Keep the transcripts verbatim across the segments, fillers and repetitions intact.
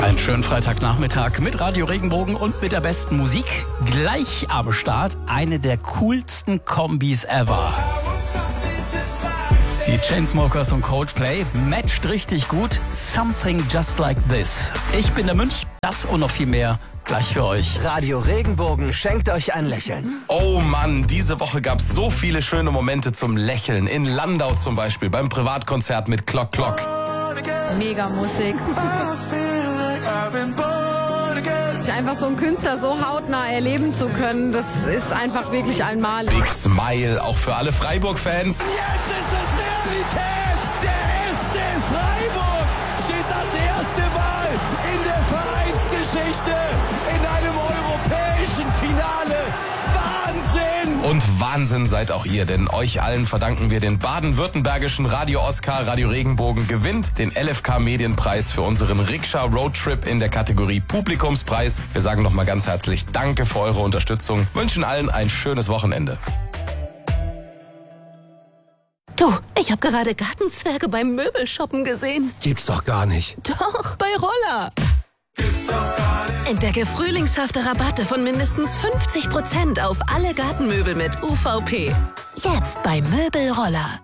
Einen schönen Freitagnachmittag mit Radio Regenbogen und mit der besten Musik. Gleich am Start eine der coolsten Kombis ever. Die Chainsmokers und Coldplay matcht richtig gut. Something just like this. Ich bin der Münch, das und noch viel mehr gleich für euch. Radio Regenbogen schenkt euch ein Lächeln. Oh Mann, diese Woche gab es so viele schöne Momente zum Lächeln. In Landau zum Beispiel, beim Privatkonzert mit Clock Clock. Mega Musik. Einfach so einen Künstler so hautnah erleben zu können, das ist einfach wirklich einmalig. Big Smile, auch für alle Freiburg-Fans. Jetzt ist es Realität! Der S C Freiburg steht das erste Mal in der Vereinsgeschichte in einem europäischen Finale. Wahnsinn! Und Wahnsinn seid auch ihr, denn euch allen verdanken wir den baden-württembergischen Radio-Oscar. Radio Regenbogen gewinnt den L F K-Medienpreis für unseren Rikscha-Roadtrip in der Kategorie Publikumspreis. Wir sagen nochmal ganz herzlich Danke für eure Unterstützung, wünschen allen ein schönes Wochenende. Du, ich habe gerade Gartenzwerge beim Möbelshoppen gesehen. Gibt's doch gar nicht. Doch, bei Roller. Entdecke frühlingshafte Rabatte von mindestens fünfzig Prozent auf alle Gartenmöbel mit U V P. Jetzt bei Möbelroller.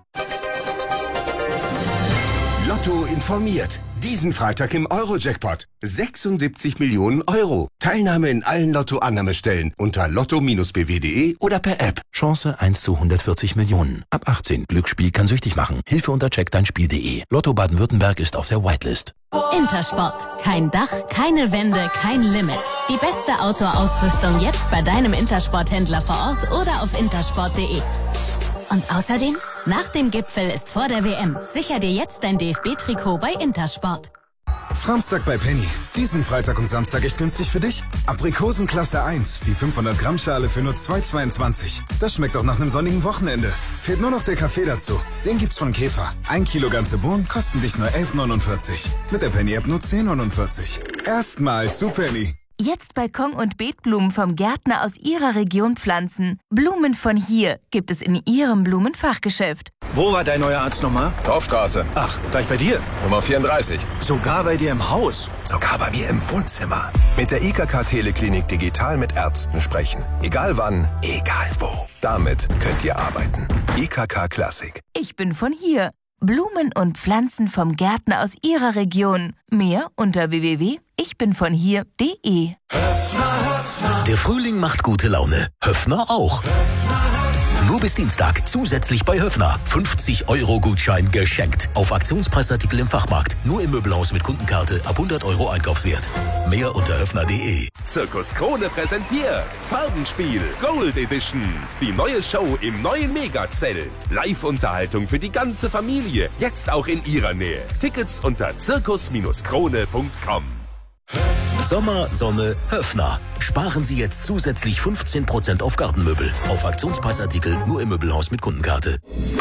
Lotto informiert. Diesen Freitag im Euro-Jackpot. sechsundsiebzig Millionen Euro. Teilnahme in allen Lotto-Annahmestellen unter lotto Bindestrich b w punkt d e oder per App. Chance eins zu hundertvierzig Millionen. Ab achtzehn. Glücksspiel kann süchtig machen. Hilfe unter check dein Spiel punkt de. Lotto Baden-Württemberg ist auf der Whitelist. Intersport. Kein Dach, keine Wände, kein Limit. Die beste Outdoor-Ausrüstung jetzt bei deinem Intersport-Händler vor Ort oder auf intersport punkt de. Und außerdem, nach dem Gipfel ist vor der W M. Sicher dir jetzt dein D F B-Trikot bei Intersport. Samstag bei Penny. Diesen Freitag und Samstag echt günstig für dich. Aprikosen Klasse eins, die fünfhundert Gramm Schale für nur zwei Euro zweiundzwanzig. Das schmeckt auch nach einem sonnigen Wochenende. Fehlt nur noch der Kaffee dazu. Den gibt's von Käfer. Ein Kilo ganze Bohnen kosten dich nur elf Euro neunundvierzig. Mit der Penny-App nur zehn Euro neunundvierzig. Erstmal zu Penny. Jetzt Balkon- und Beetblumen vom Gärtner aus Ihrer Region pflanzen. Blumen von hier gibt es in Ihrem Blumenfachgeschäft. Wo war dein neuer Arzt nochmal? Dorfstraße. Ach, gleich bei dir? Nummer vierunddreißig. Sogar bei dir im Haus? Sogar bei mir im Wohnzimmer. Mit der I K K-Teleklinik digital mit Ärzten sprechen. Egal wann, egal wo. Damit könnt ihr arbeiten. I K K Klassik. Ich bin von hier. Blumen und Pflanzen vom Gärtner aus Ihrer Region. Mehr unter w w w punkt ich bin von hier punkt de. Der Frühling macht gute Laune. Höffner auch. Nur bis Dienstag zusätzlich bei Höffner. fünfzig Euro Gutschein geschenkt. Auf Aktionspreisartikel im Fachmarkt. Nur im Möbelhaus mit Kundenkarte ab hundert Euro Einkaufswert. Mehr unter höffner punkt de. Zirkus Krone präsentiert Farbenspiel Gold Edition. Die neue Show im neuen Megazelt. Live-Unterhaltung für die ganze Familie. Jetzt auch in ihrer Nähe. Tickets unter zirkus krone punkt com. Sommer, Sonne, Höffner. Sparen Sie jetzt zusätzlich fünfzehn Prozent auf Gartenmöbel. Auf Aktionspreisartikel nur im Möbelhaus mit Kundenkarte.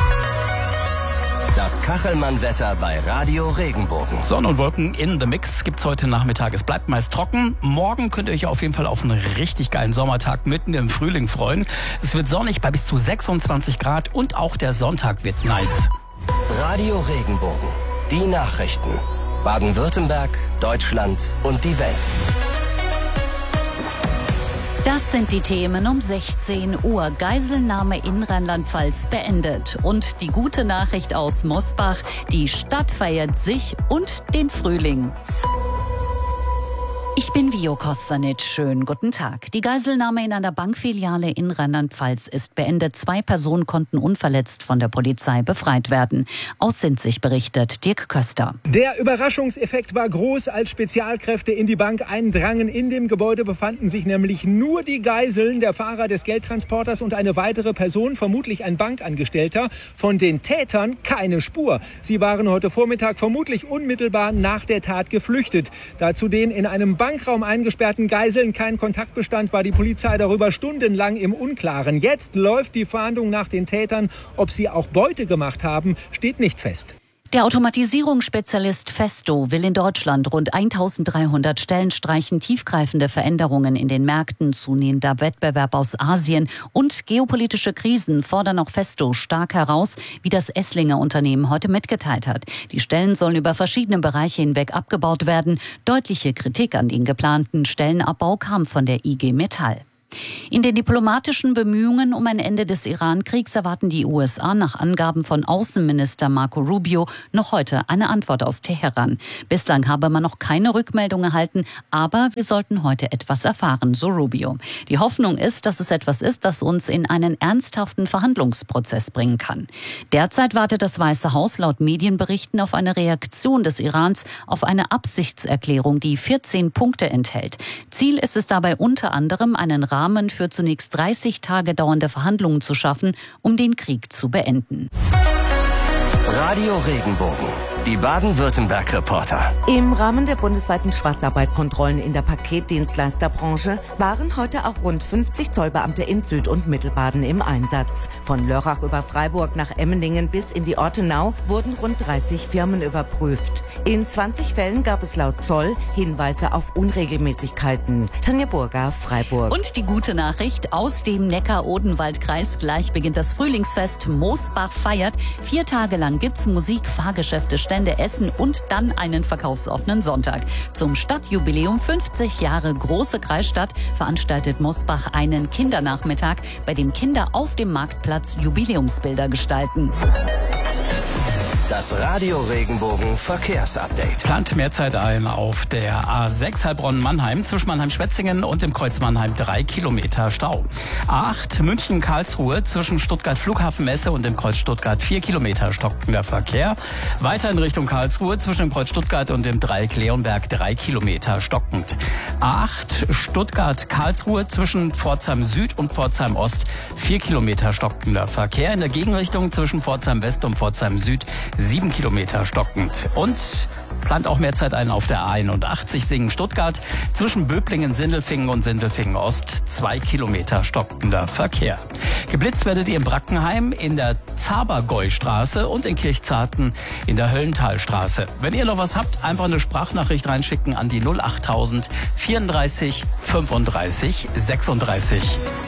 Das Kachelmann-Wetter bei Radio Regenbogen. Sonne und Wolken in the Mix gibt's heute Nachmittag. Es bleibt meist trocken. Morgen könnt ihr euch auf jeden Fall auf einen richtig geilen Sommertag mitten im Frühling freuen. Es wird sonnig bei bis zu sechsundzwanzig Grad und auch der Sonntag wird nice. Radio Regenbogen. Die Nachrichten. Baden-Württemberg, Deutschland und die Welt. Das sind die Themen um sechzehn Uhr. Geiselnahme in Rheinland-Pfalz beendet. Und die gute Nachricht aus Mosbach. Die Stadt feiert sich und den Frühling. Ich bin Vio Kostanic. Schönen guten Tag. Die Geiselnahme in einer Bankfiliale in Rheinland-Pfalz ist beendet. Zwei Personen konnten unverletzt von der Polizei befreit werden. Aus Sinzig berichtet Dirk Köster. Der Überraschungseffekt war groß, als Spezialkräfte in die Bank eindrangen. In dem Gebäude befanden sich nämlich nur die Geiseln, der Fahrer des Geldtransporters und eine weitere Person, vermutlich ein Bankangestellter. Von den Tätern keine Spur. Sie waren heute Vormittag vermutlich unmittelbar nach der Tat geflüchtet. Da zu den in einem Bankraum eingesperrten Geiseln kein Kontakt bestand, war die Polizei darüber stundenlang im Unklaren. Jetzt läuft die Fahndung nach den Tätern. Ob sie auch Beute gemacht haben, steht nicht fest. Der Automatisierungsspezialist Festo will in Deutschland rund eintausenddreihundert Stellen streichen. Tiefgreifende Veränderungen in den Märkten, zunehmender Wettbewerb aus Asien und geopolitische Krisen fordern auch Festo stark heraus, wie das Esslinger Unternehmen heute mitgeteilt hat. Die Stellen sollen über verschiedene Bereiche hinweg abgebaut werden. Deutliche Kritik an den geplanten Stellenabbau kam von der I G Metall. In den diplomatischen Bemühungen um ein Ende des Iran-Kriegs erwarten die U S A nach Angaben von Außenminister Marco Rubio noch heute eine Antwort aus Teheran. Bislang habe man noch keine Rückmeldung erhalten, aber wir sollten heute etwas erfahren, so Rubio. Die Hoffnung ist, dass es etwas ist, das uns in einen ernsthaften Verhandlungsprozess bringen kann. Derzeit wartet das Weiße Haus laut Medienberichten auf eine Reaktion des Irans auf eine Absichtserklärung, die vierzehn Punkte enthält. Ziel ist es dabei unter anderem, einen Rahmen für zunächst dreißig Tage dauernde Verhandlungen zu schaffen, um den Krieg zu beenden. Radio Regenbogen, die Baden-Württemberg-Reporter. Im Rahmen der bundesweiten Schwarzarbeitkontrollen in der Paketdienstleisterbranche waren heute auch rund fünfzig Zollbeamte in Süd- und Mittelbaden im Einsatz. Von Lörrach über Freiburg nach Emmendingen bis in die Ortenau wurden rund dreißig Firmen überprüft. In zwanzig Fällen gab es laut Zoll Hinweise auf Unregelmäßigkeiten. Tanja Burger, Freiburg. Und die gute Nachricht aus dem Neckar-Odenwald-Kreis. Gleich beginnt das Frühlingsfest. Moosbach feiert. Vier Tage lang gibt's Musik, Fahrgeschäfte, Stände, Essen und dann einen verkaufsoffenen Sonntag. Zum Stadtjubiläum fünfzig Jahre große Kreisstadt veranstaltet Mosbach einen Kindernachmittag, bei dem Kinder auf dem Marktplatz Jubiläumsbilder gestalten. Das Radio Regenbogen Verkehrsupdate. Plant mehr Zeit ein auf der A sechs Heilbronn-Mannheim zwischen Mannheim-Schwetzingen und dem Kreuz Mannheim drei Kilometer Stau. A acht München-Karlsruhe zwischen Stuttgart-Flughafen-Messe und dem Kreuz Stuttgart vier Kilometer stockender Verkehr. Weiter in Richtung Karlsruhe zwischen dem Kreuz Stuttgart und dem Dreieck Leonberg drei Kilometer stockend. A acht Stuttgart-Karlsruhe zwischen Pforzheim Süd und Pforzheim Ost vier Kilometer stockender Verkehr. In der Gegenrichtung zwischen Pforzheim West und Pforzheim Süd sieben Kilometer stockend. Und plant auch mehr Zeit ein auf der A einundachtzig Singen-Stuttgart zwischen Böblingen, Sindelfingen und Sindelfingen Ost zwei Kilometer stockender Verkehr. Geblitzt werdet ihr in Brackenheim in der Zabergäustraße und in Kirchzarten in der Höllentalstraße. Wenn ihr noch was habt, einfach eine Sprachnachricht reinschicken an die null achttausend vierunddreißig fünfunddreißig sechsunddreißig.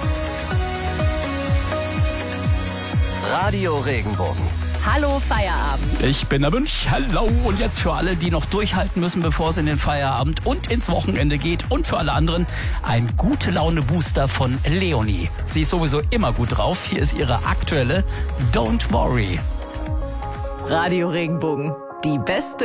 Radio Regenbogen. Hallo Feierabend. Ich bin der Münch. Hallo. Und jetzt für alle, die noch durchhalten müssen, bevor es in den Feierabend und ins Wochenende geht. Und für alle anderen ein Gute-Laune-Booster von Leonie. Sie ist sowieso immer gut drauf. Hier ist ihre aktuelle Don't Worry. Radio Regenbogen. Die beste